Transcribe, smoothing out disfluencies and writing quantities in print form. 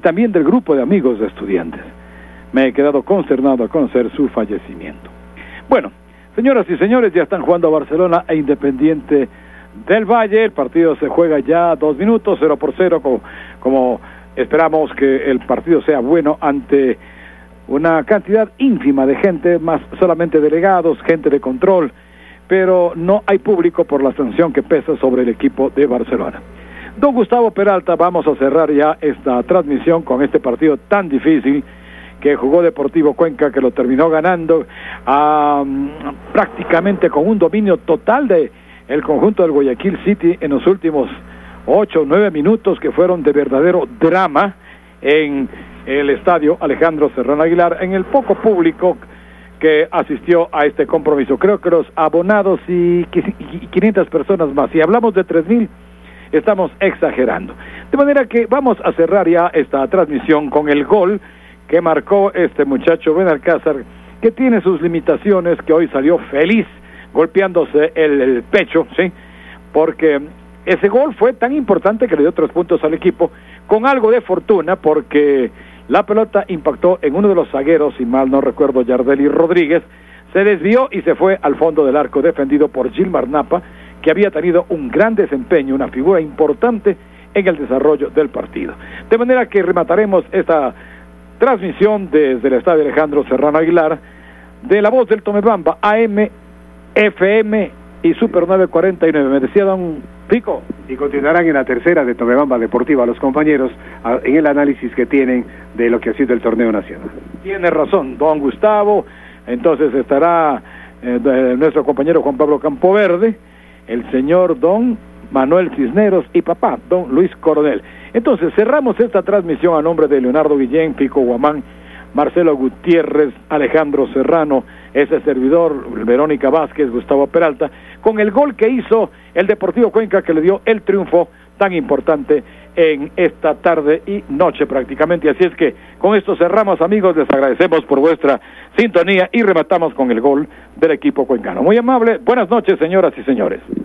también del grupo de amigos de Estudiantes. Me he quedado consternado al conocer su fallecimiento. Bueno, señoras y señores, ya están jugando Barcelona e Independiente del Valle. El partido se juega ya 2 minutos, 0-0, como esperamos que el partido sea bueno ante una cantidad ínfima de gente, más solamente delegados, gente de control, pero no hay público por la sanción que pesa sobre el equipo de Barcelona. Don Gustavo Peralta, vamos a cerrar ya esta transmisión con este partido tan difícil que jugó Deportivo Cuenca, que lo terminó ganando prácticamente con un dominio total de el conjunto del Guayaquil City en los últimos 8 o 9 minutos, que fueron de verdadero drama en el estadio Alejandro Serrano Aguilar, en el poco público que asistió a este compromiso. Creo que los abonados y 500 personas más, si hablamos de 3,000, estamos exagerando. De manera que vamos a cerrar ya esta transmisión con el gol que marcó este muchacho Benalcázar, que tiene sus limitaciones, que hoy salió feliz golpeándose el pecho, ¿sí? Porque ese gol fue tan importante que le dio 3 puntos al equipo, con algo de fortuna, porque la pelota impactó en uno de los zagueros, si mal no recuerdo, Yardeli Rodríguez, se desvió y se fue al fondo del arco, defendido por Gilmar Napa, que había tenido un gran desempeño, una figura importante en el desarrollo del partido. De manera que remataremos esta transmisión desde el estadio Alejandro Serrano Aguilar, de La Voz del Tomebamba, AM, FM y Super 949. Me decía don Pico. Y continuarán en la tercera de Tomebamba Deportiva los compañeros en el análisis que tienen de lo que ha sido el torneo nacional. Tiene razón, don Gustavo. Entonces estará nuestro compañero Juan Pablo Campoverde, el señor don Manuel Cisneros y papá, don Luis Coronel. Entonces cerramos esta transmisión a nombre de Leonardo Guillén, Pico Guamán, Marcelo Gutiérrez, Alejandro Serrano, ese servidor, Verónica Vázquez, Gustavo Peralta, con el gol que hizo el Deportivo Cuenca, que le dio el triunfo tan importante en esta tarde y noche prácticamente. Así es que con esto cerramos, amigos, les agradecemos por vuestra sintonía y rematamos con el gol del equipo cuencano. Muy amable, buenas noches, señoras y señores.